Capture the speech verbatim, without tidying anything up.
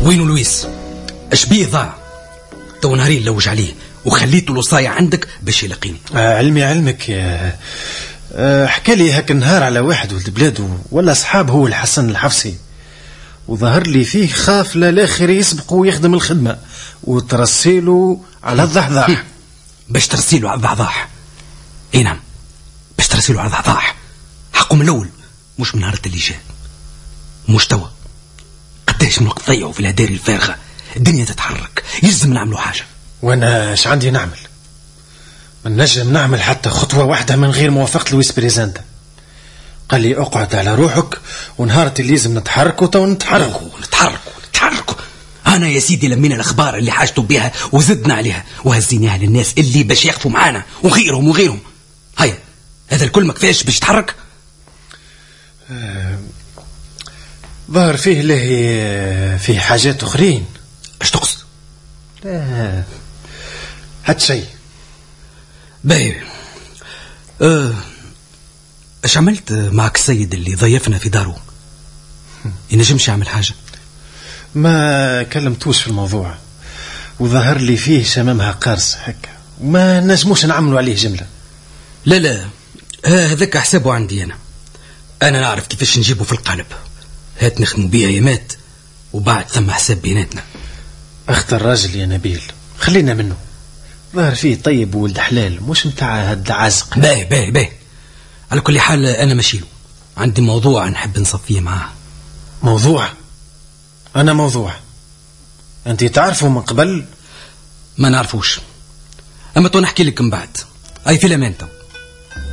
وينو لويس؟ اش بيه ضاع؟ تو نهارين لوج عليه وخليته الوصاية عندك باش يلقيني. آه علمي علمك يا آه حكى لي هاك النهار على واحد ولد بلاده ولا أصحاب هو الحسن الحفصي، وظهر لي فيه خاف للآخر يسبق ويخدم الخدمة وترسيله على الضحضاح. باش ترسيله على الضحضاح؟ اي نعم، باش ترسيله على الضحضاح. حقه من الأول، مش من نهار اللي جاء. مش توا قداش من وقت ضيعوا في الهداري الفارغة. الدنيا تتحرك، يلزم نعملوا حاجة. وانا اش عندي نعمل؟ من نجم نعمل حتى خطوة واحدة من غير موافقة لويس بريزندا. قال لي اقعد على روحك ونهارت اللي لازم نتحركوا تو نتحركوا نتحركوا نتحركوا. انا يا سيدي لمينا الاخبار اللي حاجتوا بها وزدنا عليها وهزيناها للناس اللي باش يقفوا معانا وغيرهم وغيرهم. هيا هذا الكل ما كفاش باش يتحرك؟ آه ظهر فيه له فيه حاجات اخرين. اش تقصد؟ لا هاد شيء باهي. أه اش عملت معك السيد اللي ضيفنا في داره؟ ينجمش يعمل حاجة؟ ما كلمتوش في الموضوع، وظهر لي فيه شمامها قارص هكا وما نجموش نعملوا عليه جملة. لا لا هذاك حسابه عندي أنا. أنا نعرف كيفاش نجيبه في القالب. هات نخدموا بيها يمات وبعد ثم حساب بيناتنا. اختار راجل يا نبيل، خلينا منه. ظهر فيه طيب وولد حلال، مش متاع هاد العازق. باهي باهي باهي. على كل حال أنا ماشيله، عندي موضوع نحب نصفيه معاه. موضوع؟ أنا موضوع أنت تعرفه من قبل؟ ما نعرفوش، أما تو نحكي لك من بعد. أي في الأمان تو.